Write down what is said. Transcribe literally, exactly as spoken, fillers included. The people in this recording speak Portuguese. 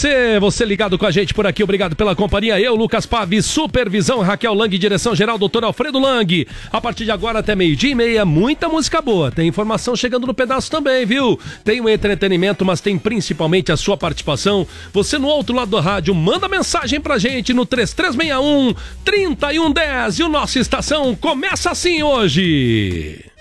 você, você ligado com a gente por aqui, obrigado pela companhia. Eu, Lucas Pave, supervisão, Raquel Lang, direção geral, doutor Alfredo Lang. A partir de agora até meio-dia e meia, muita música boa. Tem informação chegando no pedaço também, viu? Tem o entretenimento, mas tem principalmente a sua participação. Você no outro lado do rádio, manda mensagem pra gente no três três seis um, três um um zero e o nossa estação começa assim hoje.